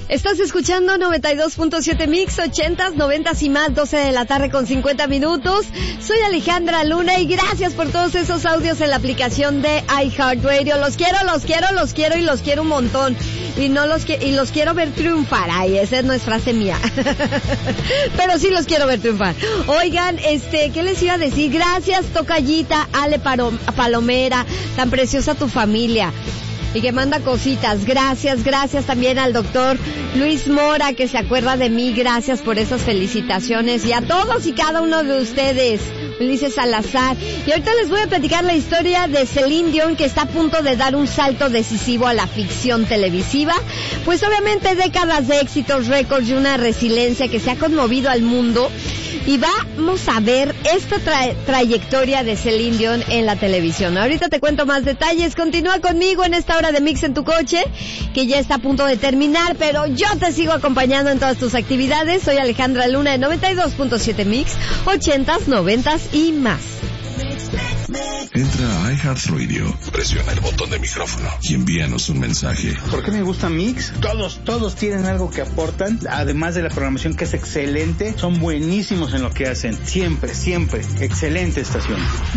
Estás escuchando 92.7 Mix, 80s, 90s y más, 12 de la tarde con 50 minutos. Soy Alejandra Luna y gracias por todos esos audios en la aplicación de iHeartRadio. Los quiero un montón. Y los quiero ver triunfar. Ay, esa no es frase mía. Pero sí los quiero ver triunfar. Oigan, ¿qué les iba a decir? Gracias, tocallita, Ale Palomera, tan preciosa tu familia. Y que manda cositas. Gracias también al doctor Luis Mora, que se acuerda de mí. Gracias por esas felicitaciones. Y a todos y cada uno de ustedes. Ulises Salazar. Y ahorita les voy a platicar la historia de Celine Dion, que está a punto de dar un salto decisivo a la ficción televisiva. Pues obviamente décadas de éxitos, récords y una resiliencia que se ha conmovido al mundo. Y vamos a ver esta trayectoria de Celine Dion en la televisión. Ahorita te cuento más detalles. Continúa conmigo en esta hora de Mix en tu coche, que ya está a punto de terminar, pero yo te sigo acompañando en todas tus actividades. Soy Alejandra Luna de 92.7 Mix, 80s, 90s y más. Entra a iHeartRadio, presiona el botón de micrófono y envíanos un mensaje. ¿Por qué me gusta Mix? Todos tienen algo que aportan, además de la programación que es excelente, son buenísimos en lo que hacen, siempre, excelente estación.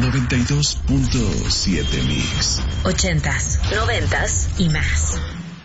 92.7 Mix, 80s, 90s y más.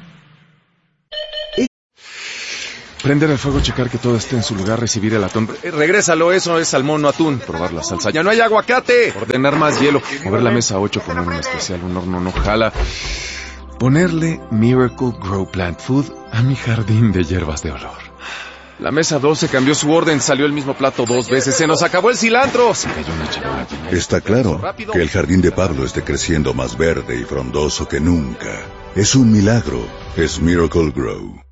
Prender el fuego, checar que todo esté en su lugar, recibir el atún. Regrésalo, eso es salmón, no atún. Probar la salsa, ya no hay aguacate. Ordenar más hielo. Mover la mesa 8, poner un especial, un horno no jala. Ponerle Miracle Grow Plant Food a mi jardín de hierbas de olor. La mesa 12 cambió su orden, salió el mismo plato 2 veces, se nos acabó el cilantro. Se cayó una charola. Está claro que el jardín de Pablo esté creciendo más verde y frondoso que nunca. Es un milagro, es Miracle Grow.